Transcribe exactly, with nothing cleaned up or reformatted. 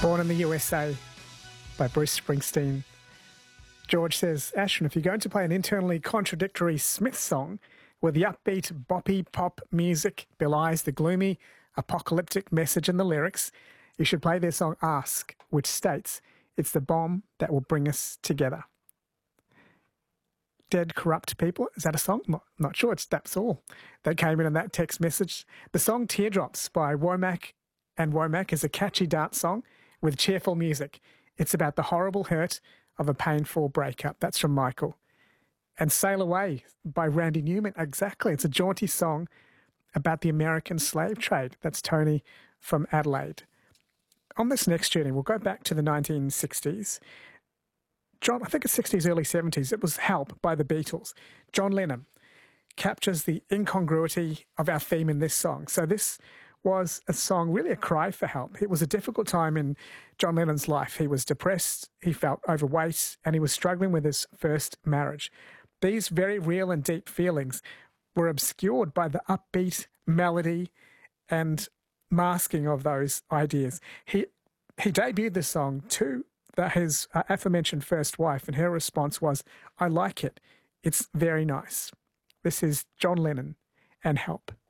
Born in the U S A by Bruce Springsteen. George says, Ashton, if you're going to play an internally contradictory Smith song where the upbeat, boppy pop music belies the gloomy, apocalyptic message in the lyrics, you should play their song Ask, which states, it's the bomb that will bring us together. Dead Corrupt People, is that a song? Not, not sure, it's That's All that came in in that text message. The song Teardrops by Womack and Womack is a catchy dance song with cheerful music. It's about the horrible hurt of a painful breakup. That's from Michael. And Sail Away by Randy Newman. Exactly. It's a jaunty song about the American slave trade. That's Tony from Adelaide. On this next journey, we'll go back to the nineteen sixties. John, I think it's sixties, early seventies. It was Help by the Beatles. John Lennon captures the incongruity of our theme in this song. So this was a song, really a cry for help. It was a difficult time in John Lennon's life. He was depressed, he felt overweight, and he was struggling with his first marriage. These very real and deep feelings were obscured by the upbeat melody and masking of those ideas. He he debuted this song to the, his uh, aforementioned first wife, and her response was, I like it. It's very nice. This is John Lennon and Help.